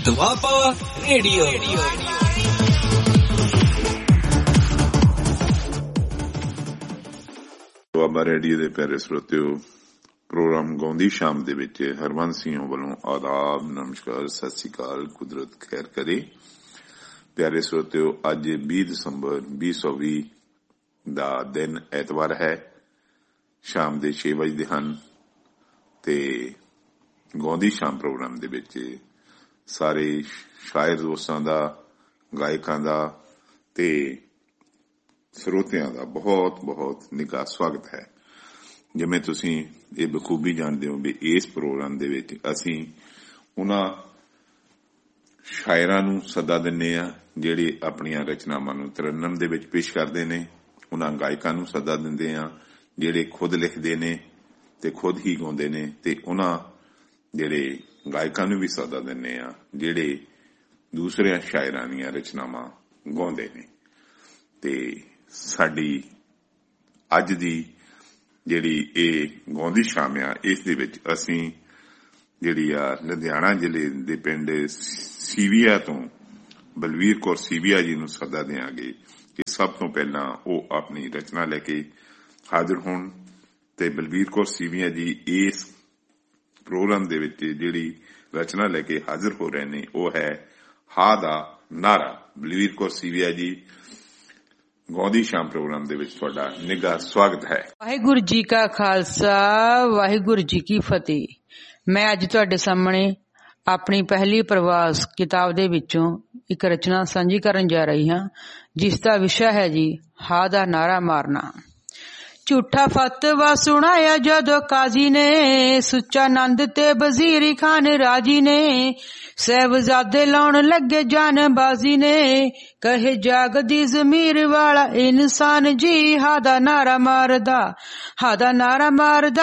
Doaba radio. Doaba radio ਦੇ ਪਿਆਰੇ ਸਰੋਤਿਓ, programme ਗਾਉਂਦੀ ਸ਼ਾਮ ਦੇ ਵਿੱਚ ਹਰਵੰਸ ਸਿੰਘ ਵੱਲੋਂ ਆਦਾਬ, ਨਮਸਕਾਰ, ਸਤਿ ਸ੍ਰੀ ਅਕਾਲ, ਕੁਦਰਤ ਖੈਰ ਕਰੇ। ਪਿਆਰੇ ਸਰੋਤਿਓ, ਅੱਜ 20 ਦਸੰਬਰ 2020 ਦਾ ਦਿਨ ਐਤਵਾਰ ਹੈ। ਸ਼ਾਮ ਦੇ 6 ਵਜੇ ਹਨ ਤੇ ਗਾਉਂਦੀ ਸ਼ਾਮ ਪ੍ਰੋਗਰਾਮ ਦੇ ਵਿੱਚ ਸਾਰੇ ਸ਼ਾਇਰ ਦੋਸਤਾਂ ਦਾ, ਗਾਇਕਾਂ ਦਾ ਤੇ ਸਰੋਤਿਆਂ ਦਾ ਬਹੁਤ ਬਹੁਤ ਨਿੱਘਾ ਸਵਾਗਤ ਹੈ। ਜਿਵੇਂ ਤੁਸੀਂ ਇਹ ਬਖੂਬੀ ਜਾਣਦੇ ਹੋ ਵੀ ਇਸ ਪ੍ਰੋਗਰਾਮ ਦੇ ਵਿੱਚ ਅਸੀਂ ਉਹਨਾਂ ਸ਼ਾਇਰਾਂ ਨੂੰ ਸੱਦਾ ਦਿੰਦੇ ਆ ਜਿਹੜੇ ਆਪਣੀਆਂ ਰਚਨਾਵਾਂ ਨੂੰ ਤਰੰਨਮ ਦੇ ਵਿੱਚ ਪੇਸ਼ ਕਰਦੇ ਨੇ। ਉਹਨਾਂ ਗਾਇਕਾਂ ਨੂੰ ਸੱਦਾ ਦਿੰਦੇ ਆ ਜਿਹੜੇ ਖੁਦ ਲਿਖਦੇ ਨੇ ਤੇ ਖੁਦ ਹੀ ਗਾਉਂਦੇ ਨੇ, ਤੇ ਉਹਨਾਂ ਜਿਹੜੇ ਗਾਇਕਾਂ ਨੂੰ ਵੀ ਸੱਦਾ ਦਿੰਦੇ ਆ ਜਿਹੜੇ ਦੂਸਰਿਆਂ ਸ਼ਾਇਰਾਂ ਦੀਆਂ ਰਚਨਾਵਾਂ ਗਾਉਂਦੇ ਨੇ। ਤੇ ਸਾਡੀ ਅੱਜ ਦੀ ਜਿਹੜੀ ਇਹ ਗਾਉਂਦੀ ਸ਼ਾਮ ਆ, ਇਸ ਦੇ ਵਿੱਚ ਅਸੀਂ ਜਿਹੜੀ ਆ ਲੁਧਿਆਣਾ ਜ਼ਿਲ੍ਹੇ ਦੇ ਪਿੰਡ ਸੀਵੀਆ ਤੋਂ ਬਲਵੀਰ ਕੌਰ ਸੀਵੀਆ ਜੀ ਨੂੰ ਸੱਦਾ ਦਿਆਂਗੇ ਕਿ ਸਭ ਤੋਂ ਪਹਿਲਾਂ ਉਹ ਆਪਣੀ ਰਚਨਾ ਲੈ ਕੇ ਹਾਜ਼ਰ ਹੋਣ। ਤੇ ਬਲਵੀਰ ਕੌਰ ਸੀਵੀਆ ਜੀ ਇਸ ਪ੍ਰੋਗਰਾਮ ਦੇ ਵਿੱਚ ਜਿਹੜੀ ਰਚਨਾ ਲੈ ਕੇ ਹਾਜ਼ਰ ਹੋ ਰਹੇ ਨੇ ਉਹ ਹੈ ਹਾ ਦਾ ਨਾਰਾ। ਬਲਵੀਰ ਕੌਰ ਸੀਵੀਆ ਜੀ, ਗਾਉਂਦੀ ਸ਼ਾਮ ਪ੍ਰੋਗਰਾਮ ਦੇ ਵਿੱਚ ਤੁਹਾਡਾ ਨਿੱਘਾ ਸਵਾਗਤ ਹੈ। ਵਾਹਿਗੁਰੂ ਜੀ ਕਾ ਖਾਲਸਾ, ਵਾਹਿਗੁਰੂ ਜੀ ਕੀ ਫਤਿਹ। ਮੈਂ ਅੱਜ ਤੁਹਾਡੇ ਸਾਹਮਣੇ ਆਪਣੀ ਪਹਿਲੀ ਪ੍ਰਵਾਸ ਕਿਤਾਬ ਦੇ ਵਿੱਚੋਂ ਇੱਕ ਰਚਨਾ ਸਾਂਝੀ ਕਰਨ ਜਾ ਰਹੀ ਹਾਂ, ਜਿਸ ਦਾ ਵਿਸ਼ਾ ਹੈ ਜੀ ਹਾ ਦਾ ਨਾਰਾ ਮਾਰਨਾ। ਝੂਠਾ ਫਤਵਾ ਸੁਣਾਇਆ ਜਦੋਂ ਕਾਜ਼ੀ ਨੇ, ਸੁੱਚਾ ਨੰਦ ਤੇ ਵਜ਼ੀਰ ਖਾਨ ਰਾਜੀ ਨੇ, ਸਾਹਿਬਜ਼ਾਦੇ ਲਾਉਣ ਲੱਗੇ ਜਾਨਬਾਜ਼ੀ ਨੇ, ਕਹੇ ਜਾਗਦੀ ਜ਼ਮੀਰ ਵਾਲਾ ਇਨਸਾਨ ਜੀ ਹਾ ਦਾ ਨਾਰਾ ਮਾਰਦਾ, ਹਾ ਦਾ ਨਾਰਾ ਮਾਰਦਾ